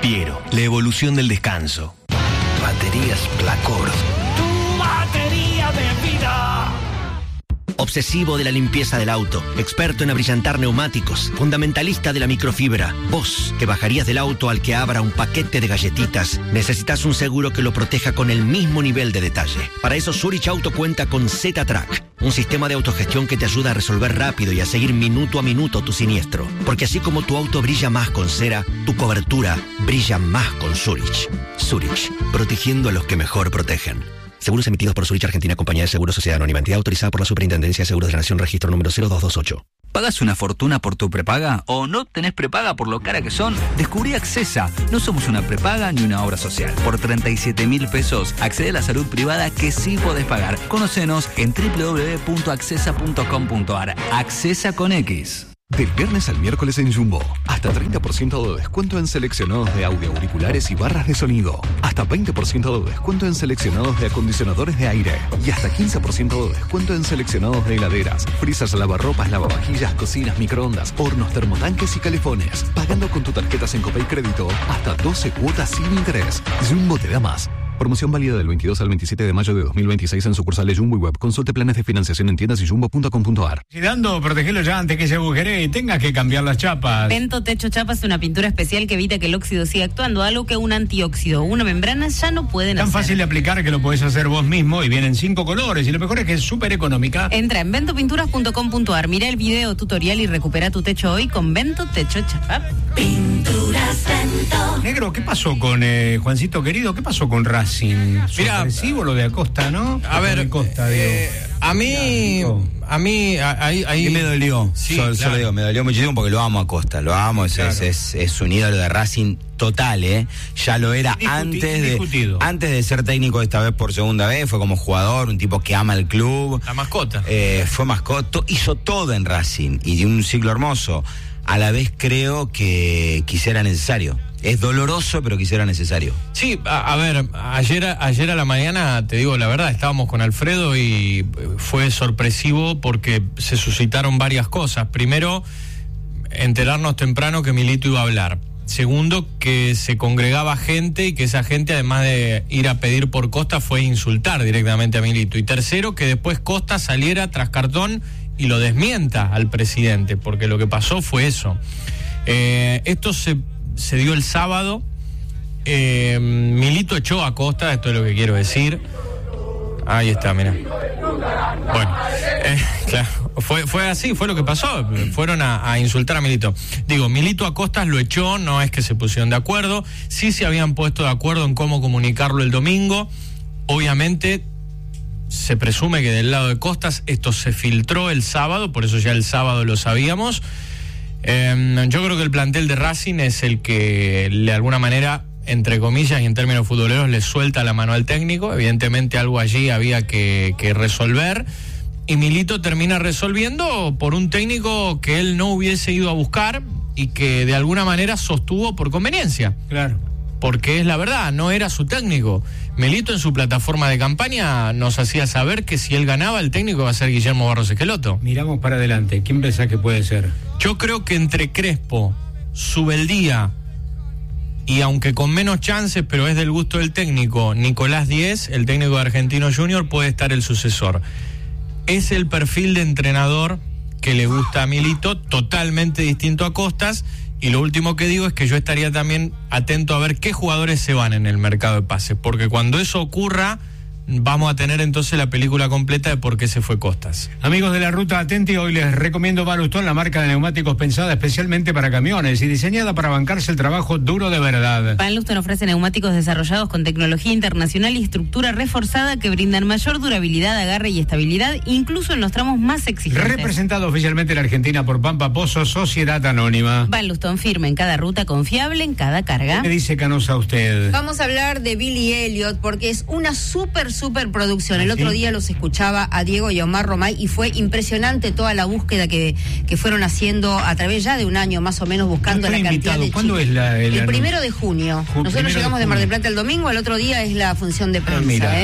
Fiero, la evolución del descanso. Baterías Placor. Tu batería de vida. Obsesivo de la limpieza del auto, experto en abrillantar neumáticos, fundamentalista de la microfibra. Vos, que bajarías del auto al que abra un paquete de galletitas, necesitas un seguro que lo proteja con el mismo nivel de detalle. Para eso Zurich Auto cuenta con Z-Track, un sistema de autogestión que te ayuda a resolver rápido y a seguir minuto a minuto tu siniestro. Porque así como tu auto brilla más con cera, tu cobertura brilla más con Zurich. Zurich, protegiendo a los que mejor protegen. Seguros emitidos por Zurich Argentina, Compañía de Seguros Sociedad Anónima, entidad autorizada por la Superintendencia de Seguros de la Nación, registro número 0228. ¿Pagas una fortuna por tu prepaga o no tenés prepaga por lo cara que son? Descubrí Accesa. No somos una prepaga ni una obra social. Por 37.000 pesos accede a la salud privada que sí podés pagar. Conocenos en www.accesa.com.ar. Accesa con X. Del viernes al miércoles en Jumbo, hasta 30% de descuento en seleccionados de audio auriculares y barras de sonido, hasta 20% de descuento en seleccionados de acondicionadores de aire y hasta 15% de descuento en seleccionados de heladeras, frisas, lavarropas, lavavajillas, cocinas, microondas, hornos, termotanques y calefones. Pagando con tu tarjeta Sencopay Crédito hasta 12 cuotas sin interés. Jumbo te da más. Promoción válida del 22 al 27 de mayo de 2026 en sucursales Jumbo y Web. Consulte planes de financiación en tiendas y jumbo.com.ar. Cuidando, protegelo ya antes que se agujere y tengas que cambiar las chapas. Vento Techo Chapa es una pintura especial que evita que el óxido siga actuando, algo que un antióxido o una membrana ya no pueden hacer. Tan fácil de aplicar que lo podés hacer vos mismo y vienen 5 colores y lo mejor es que es súper económica. Entra en ventopinturas.com.ar, mira el video tutorial y recupera tu techo hoy con Vento Techo Chapa. Pinturas Vento. Negro, ¿qué pasó con Juancito querido? ¿Qué pasó con Racing? Mira, sorpresivo lo de Acosta, ¿no? A ver, Acosta, a mí ahí me dolió. Sí, solo digo, me dolió muchísimo porque lo amo a Acosta, lo amo, es un ídolo de Racing total, ya lo era antes de ser técnico esta vez por segunda vez, fue como jugador, un tipo que ama el club. La mascota. Fue mascota, hizo todo en Racing y dio un ciclo hermoso. A la vez creo que quizá era necesario. Es doloroso, pero quizá era necesario. Sí, a ver, ayer a la mañana, te digo la verdad, estábamos con Alfredo y fue sorpresivo porque se suscitaron varias cosas. Primero, enterarnos temprano que Milito iba a hablar. Segundo, que se congregaba gente y que esa gente, además de ir a pedir por Costa, fue a insultar directamente a Milito. Y tercero, que después Costa saliera tras cartón y lo desmienta al presidente, porque lo que pasó fue eso. Esto se dio el sábado. Milito echó a Costa, esto es lo que quiero decir. Ahí está, mira. Bueno, claro, fue así, fue lo que pasó. Fueron a insultar a Milito. Digo, Milito a Costas lo echó, no es que se pusieron de acuerdo. Sí se habían puesto de acuerdo en cómo comunicarlo el domingo. Obviamente se presume que del lado de Costas esto se filtró el sábado, por eso ya el sábado lo sabíamos. Yo creo que el plantel de Racing es el que de alguna manera, entre comillas y en términos futboleros, le suelta la mano al técnico. Evidentemente algo allí había que resolver y Milito termina resolviendo por un técnico que él no hubiese ido a buscar y que de alguna manera sostuvo por conveniencia. Claro. Porque es la verdad, no era su técnico. Milito en su plataforma de campaña nos hacía saber que si él ganaba, el técnico va a ser Guillermo Barros Esqueloto. Miramos para adelante, ¿quién pensás que puede ser? Yo creo que entre Crespo, Subeldía y aunque con menos chances, pero es del gusto del técnico, Nicolás Díez, el técnico de Argentino Junior, puede estar el sucesor. Es el perfil de entrenador que le gusta a Milito, totalmente distinto a Costas. Y lo último que digo es que yo estaría también atento a ver qué jugadores se van en el mercado de pases, porque cuando eso ocurra vamos a tener entonces la película completa de por qué se fue Costas. Amigos de la Ruta Atenti, hoy les recomiendo Balustón, la marca de neumáticos pensada especialmente para camiones y diseñada para bancarse el trabajo duro de verdad. Balustón ofrece neumáticos desarrollados con tecnología internacional y estructura reforzada que brindan mayor durabilidad, agarre y estabilidad, incluso en los tramos más exigentes. Representado oficialmente en la Argentina por Pampa Pozo, Sociedad Anónima. Balustón firme en cada ruta, confiable en cada carga. ¿Qué dice Canosa usted? Vamos a hablar de Billy Elliot porque es una súper producción. El otro día los escuchaba a Diego y a Omar Romay y fue impresionante toda la búsqueda que fueron haciendo a través ya de un año más o menos buscando la cantidad invitado. De ¿Cuándo chicos. Es el 1 de junio. Nosotros llegamos de Mar del Plata el domingo, el otro día es la función de prensa.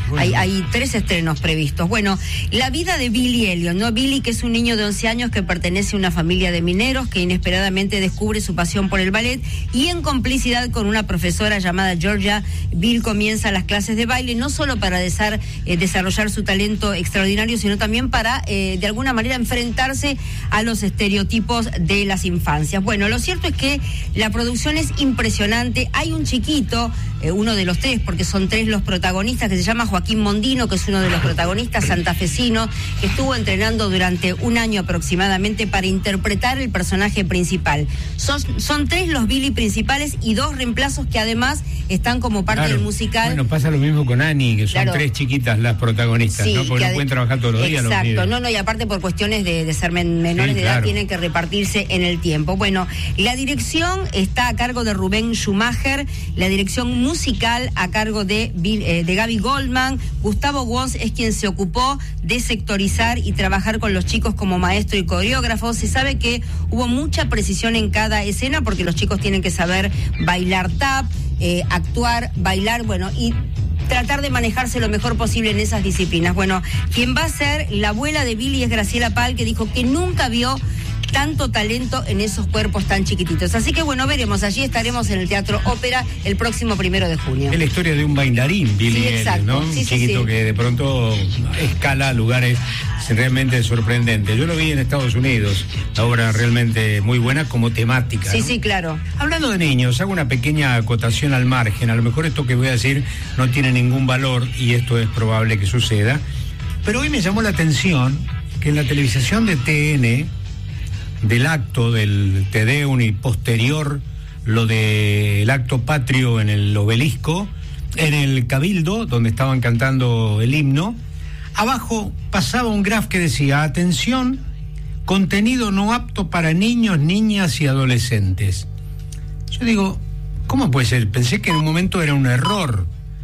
Hay 3 estrenos previstos. Bueno, la vida de Billy Elliot, ¿no? Billy, que es un niño de 11 años que pertenece a una familia de mineros que inesperadamente descubre su pasión por el ballet y en complicidad con una profesora llamada Georgia, Bill comienza las clases de baile no solo para desarrollar su talento extraordinario, sino también para de alguna manera enfrentarse a los estereotipos de las infancias. Bueno, lo cierto es que la producción es impresionante. Hay un chiquito, uno de los 3, porque son 3 los protagonistas, que se llama Joaquín Mondino, que es uno de los protagonistas santafesino, que estuvo entrenando durante un año aproximadamente para interpretar el personaje principal. Son 3 los Billy principales y 2 reemplazos que además están como parte del musical. Bueno, pasa lo mismo con Annie, que son 3 chiquitas las protagonistas, sí, ¿no? Porque no pueden trabajar todos los días. Exacto, no, y aparte por cuestiones de ser menores de edad, tienen que repartirse en el tiempo. Bueno, la dirección está a cargo de Rubén Schumacher, la dirección musical a cargo de Gaby Goldman. Gustavo Wons es quien se ocupó de sectorizar y trabajar con los chicos como maestro y coreógrafo. Se sabe que hubo mucha precisión en cada escena porque los chicos tienen que saber bailar tap, actuar, bailar, bueno, y tratar de manejarse lo mejor posible en esas disciplinas. Bueno, quien va a ser la abuela de Billy es Graciela Pal, que dijo que nunca vio tanto talento en esos cuerpos tan chiquititos. Así que bueno, veremos, allí estaremos en el Teatro Ópera el próximo 1 de junio. Es la historia de un bailarín, Billy Elliot, ¿no? Un chiquito que de pronto escala a lugares realmente sorprendentes. Yo lo vi en Estados Unidos, la obra realmente muy buena como temática. Sí, ¿no? sí, claro. Hablando de niños, hago una pequeña acotación al margen. A lo mejor esto que voy a decir no tiene ningún valor y esto es probable que suceda, pero hoy me llamó la atención que en la televisación de TN, del acto del Te Deum y posterior lo del acto patrio en el Obelisco, en el Cabildo, donde estaban cantando el himno, abajo pasaba un graf que decía: atención, contenido no apto para niños, niñas y adolescentes. Yo digo, ¿cómo puede ser? Pensé que en un momento era un error,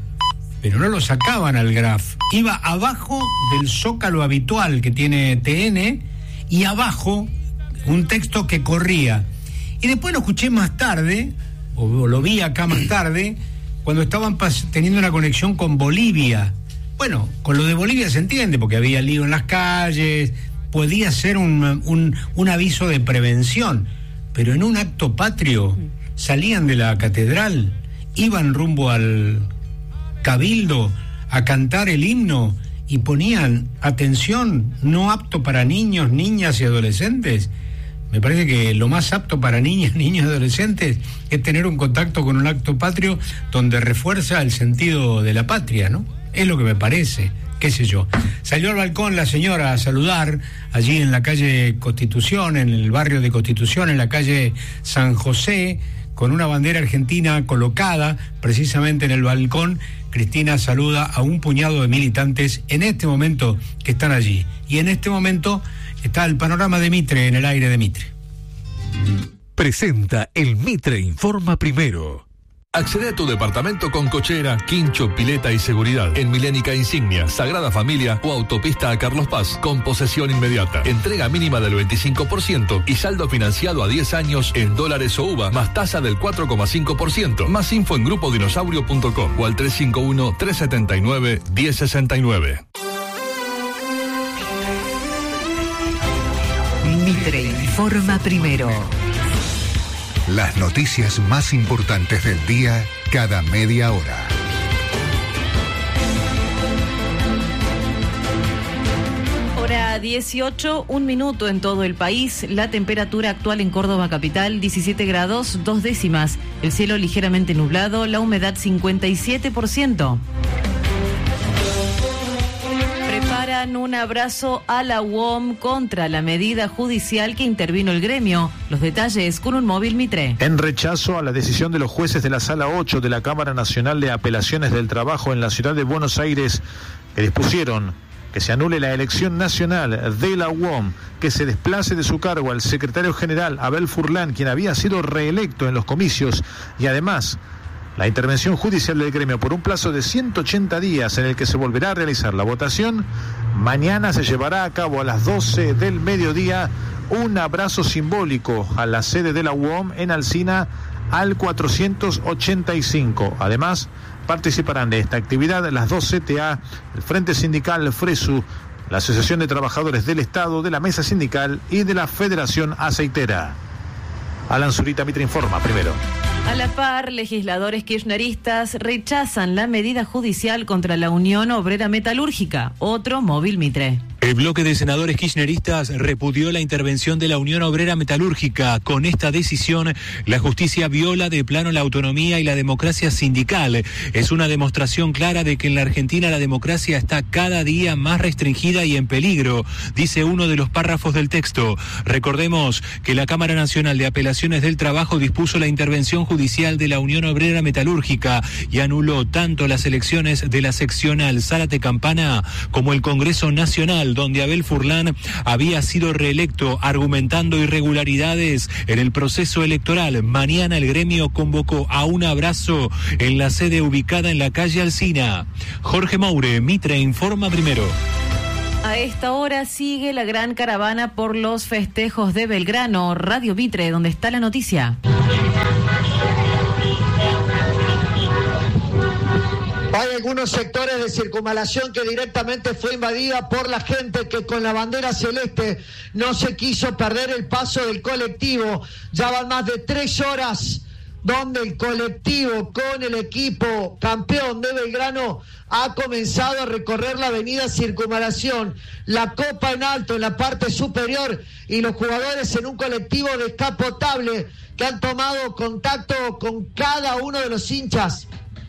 pero no lo sacaban al graf. Iba abajo del zócalo habitual que tiene TN y abajo un texto que corría. Y después lo escuché más tarde, o lo vi acá más tarde, cuando estaban teniendo una conexión con Bolivia. Bueno, con lo de Bolivia se entiende, porque había lío en las calles, podía ser un aviso de prevención, pero en un acto patrio salían de la catedral, iban rumbo al Cabildo a cantar el himno y ponían atención, no apto para niños, niñas y adolescentes. Me parece que lo más apto para niñas, niños y adolescentes es tener un contacto con un acto patrio donde refuerza el sentido de la patria, ¿no? Es lo que me parece, qué sé yo. Salió al balcón la señora a saludar allí en la calle Constitución, en el barrio de Constitución, en la calle San José, con una bandera argentina colocada precisamente en el balcón. Cristina saluda a un puñado de militantes en este momento que están allí. Y en este momento está el panorama de Mitre en el aire de Mitre. Presenta el Mitre Informa Primero. Accede a tu departamento con cochera, quincho, pileta y seguridad en Milénica Insignia, Sagrada Familia o Autopista a Carlos Paz, con posesión inmediata. Entrega mínima del 25% y saldo financiado a 10 años en dólares o UVA, más tasa del 4,5%. Más info en grupodinosaurio.com o al 351-379-1069. Mitre Informa Primero. Las noticias más importantes del día cada media hora. Hora 18, 1 minuto en todo el país. La temperatura actual en Córdoba capital, 17 grados, 2 décimas. El cielo ligeramente nublado, la humedad 57%. Preparan un abrazo a la UOM contra la medida judicial que intervino el gremio. Los detalles con un móvil Mitre. En rechazo a la decisión de los jueces de la Sala 8 de la Cámara Nacional de Apelaciones del Trabajo en la ciudad de Buenos Aires, que dispusieron que se anule la elección nacional de la UOM, que se desplace de su cargo al secretario general Abel Furlan, quien había sido reelecto en los comicios, y además la intervención judicial del gremio por un plazo de 180 días en el que se volverá a realizar la votación. Mañana se llevará a cabo a las 12 del mediodía un abrazo simbólico a la sede de la UOM en Alsina al 485. Además, participarán de esta actividad las 2 CTA, el Frente Sindical FRESU, la Asociación de Trabajadores del Estado, de la Mesa Sindical y de la Federación Aceitera. Alan Zurita, Mitre Informa, primero. A la par, legisladores kirchneristas rechazan la medida judicial contra la Unión Obrera Metalúrgica, otro móvil Mitre. El bloque de senadores kirchneristas repudió la intervención de la Unión Obrera Metalúrgica. Con esta decisión, la justicia viola de plano la autonomía y la democracia sindical. Es una demostración clara de que en la Argentina la democracia está cada día más restringida y en peligro, dice uno de los párrafos del texto. Recordemos que la Cámara Nacional de Apelaciones del Trabajo dispuso la intervención judicial de la Unión Obrera Metalúrgica y anuló tanto las elecciones de la seccional Zárate Campana como el Congreso Nacional, donde Abel Furlan había sido reelecto, argumentando irregularidades en el proceso electoral. Mañana el gremio convocó a un abrazo en la sede ubicada en la calle Alsina. Jorge Moure, Mitre Informa primero. A esta hora sigue la gran caravana por los festejos de Belgrano. Radio Mitre, donde está la noticia. Hay algunos sectores de circunvalación que directamente fue invadida por la gente que con la bandera celeste no se quiso perder el paso del colectivo. Ya van más de 3 horas donde el colectivo con el equipo campeón de Belgrano ha comenzado a recorrer la avenida Circunvalación, la copa en alto en la parte superior y los jugadores en un colectivo descapotable que han tomado contacto con cada uno de los hinchas.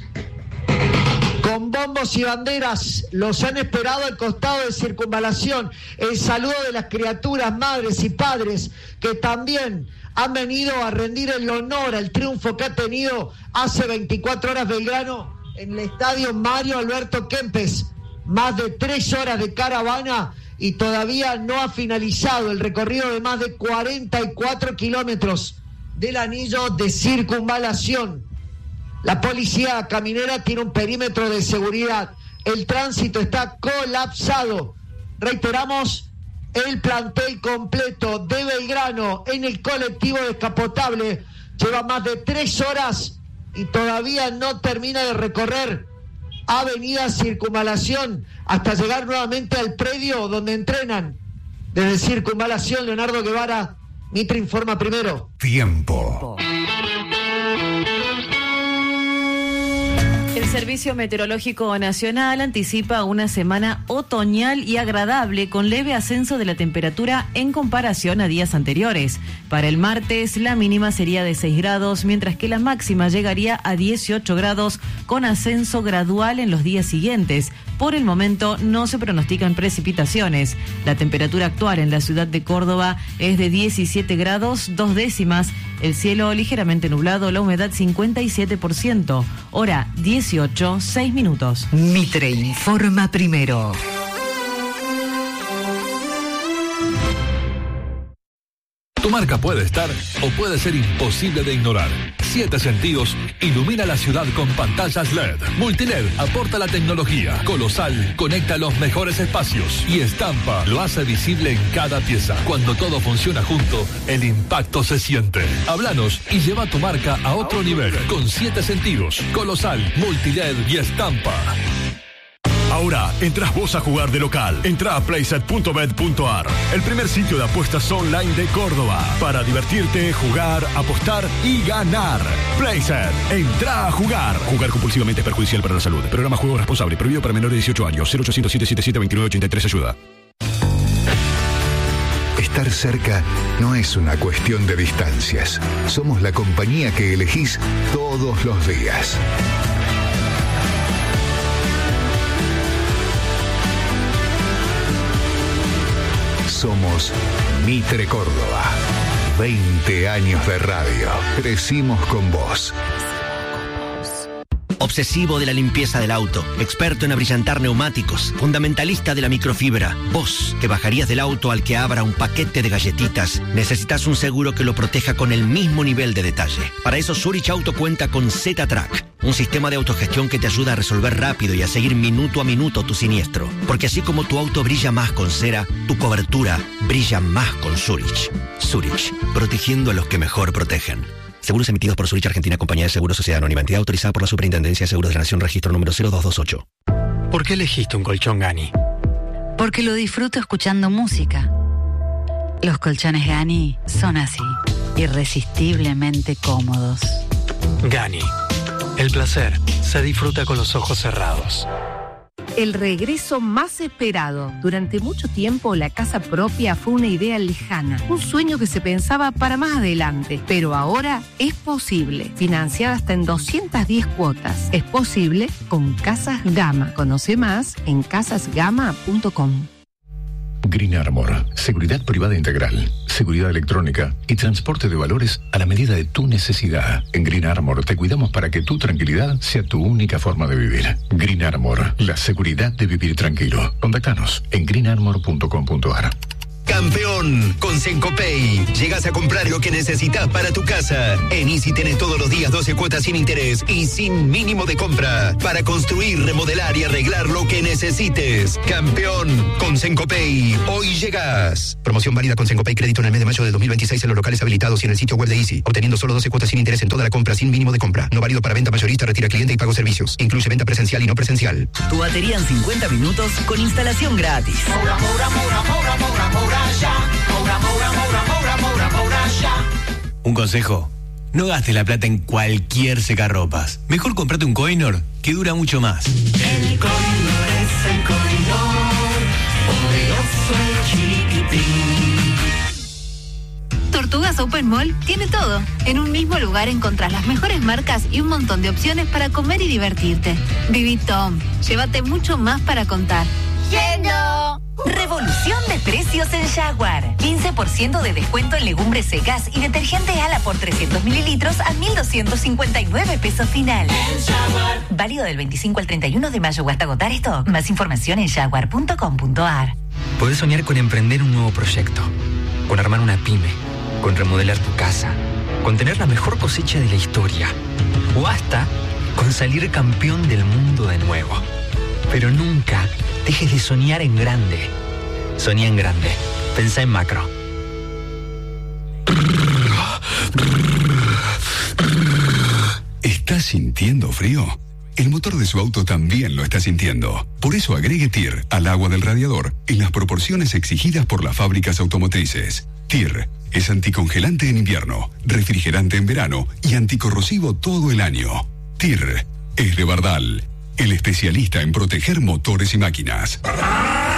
Con bombos y banderas los han esperado al costado de Circunvalación. El saludo de las criaturas, madres y padres que también han venido a rendir el honor al triunfo que ha tenido hace 24 horas Belgrano en el estadio Mario Alberto Kempes. Más de 3 horas de caravana y todavía no ha finalizado el recorrido de más de 44 kilómetros del anillo de Circunvalación. La policía caminera tiene un perímetro de seguridad. El tránsito está colapsado. Reiteramos, el plantel completo de Belgrano en el colectivo descapotable lleva más de 3 horas y todavía no termina de recorrer avenida Circunvalación hasta llegar nuevamente al predio donde entrenan. Desde Circunvalación, Leonardo Guevara, Mitre Informa primero. Tiempo. El Servicio Meteorológico Nacional anticipa una semana otoñal y agradable con leve ascenso de la temperatura en comparación a días anteriores. Para el martes, la mínima sería de 6 grados, mientras que la máxima llegaría a 18 grados con ascenso gradual en los días siguientes. Por el momento no se pronostican precipitaciones. La temperatura actual en la ciudad de Córdoba es de 17 grados 2 décimas. El cielo ligeramente nublado, la humedad 57%. Hora 18, 6 minutos. Mitre Informa primero. Tu marca puede estar o puede ser imposible de ignorar. 7 Sentidos ilumina la ciudad con pantallas LED. Multiled aporta la tecnología. Colosal conecta los mejores espacios. Y Estampa lo hace visible en cada pieza. Cuando todo funciona junto, el impacto se siente. Háblanos y lleva tu marca a otro nivel. Con 7 Sentidos, Colosal, Multiled y Estampa. Ahora, entras vos a jugar de local. Entra a playset.bet.ar, el primer sitio de apuestas online de Córdoba. Para divertirte, jugar, apostar y ganar. Playset, entra a jugar. Jugar compulsivamente es perjudicial para la salud. Programa Juego Responsable, prohibido para menores de 18 años. 0800 777 2983 ayuda. Estar cerca no es una cuestión de distancias. Somos la compañía que elegís todos los días. Somos Mitre Córdoba. 20 años de radio. Crecimos con vos. Obsesivo de la limpieza del auto, experto en abrillantar neumáticos, fundamentalista de la microfibra. Vos, que bajarías del auto al que abra un paquete de galletitas, necesitas un seguro que lo proteja con el mismo nivel de detalle. Para eso Zurich Auto cuenta con Z-Track, un sistema de autogestión que te ayuda a resolver rápido y a seguir minuto a minuto tu siniestro. Porque así como tu auto brilla más con cera, tu cobertura brilla más con Zurich. Zurich, protegiendo a los que mejor protegen. Seguros emitidos por Zurich Argentina, Compañía de Seguros, Sociedad Anónima, entidad autorizada por la Superintendencia de Seguros de la Nación, registro número 0228. ¿Por qué elegiste un colchón Gani? Porque lo disfruto escuchando música. Los colchones Gani son así, irresistiblemente cómodos. Gani. El placer se disfruta con los ojos cerrados. El regreso más esperado. Durante mucho tiempo, la casa propia fue una idea lejana, un sueño que se pensaba para más adelante, pero ahora es posible. Financiada hasta en 210 cuotas. Es posible con Casas Gama. Conoce más en casasgama.com. Green Armor, seguridad privada integral, seguridad electrónica y transporte de valores a la medida de tu necesidad. En Green Armor te cuidamos para que tu tranquilidad sea tu única forma de vivir. Green Armor, la seguridad de vivir tranquilo. Contáctanos en greenarmor.com.ar. Campeón, con Sencopay. Llegas a comprar lo que necesitas para tu casa. En Easy tenés todos los días 12 cuotas sin interés y sin mínimo de compra. Para construir, remodelar y arreglar lo que necesites. Campeón, con Sencopay. Hoy llegas. Promoción válida con Sencopay Crédito en el mes de mayo de 2026 en los locales habilitados y en el sitio web de Easy. Obteniendo solo 12 cuotas sin interés en toda la compra sin mínimo de compra. No válido para venta mayorista, retira cliente y pago servicios. Incluye venta presencial y no presencial. Tu batería en 50 minutos con instalación gratis. Un consejo: no gastes la plata en cualquier secarropas. Mejor comprate un Coinor que dura mucho más. El Coinor es el Coinor, poderoso y chiquitín. Tortugas Open Mall tiene todo. En un mismo lugar encontrás las mejores marcas y un montón de opciones para comer y divertirte. Viví Tom, llévate mucho más para contar. ¡Yendo! Revolución de precios en Jaguar. 15% de descuento en legumbres secas y detergente Ala por 300 mililitros a 1.259 pesos final. Válido del 25 al 31 de mayo o hasta agotar stock. Más información en jaguar.com.ar. Podés soñar con emprender un nuevo proyecto, con armar una pyme, con remodelar tu casa, con tener la mejor cosecha de la historia o hasta con salir campeón del mundo de nuevo. Pero nunca dejes de soñar en grande. Soñá en grande. Pensá en macro. ¿Estás sintiendo frío? El motor de su auto también lo está sintiendo. Por eso agregue TIR al agua del radiador en las proporciones exigidas por las fábricas automotrices. TIR es anticongelante en invierno, refrigerante en verano y anticorrosivo todo el año. TIR es de Bardal, el especialista en proteger motores y máquinas.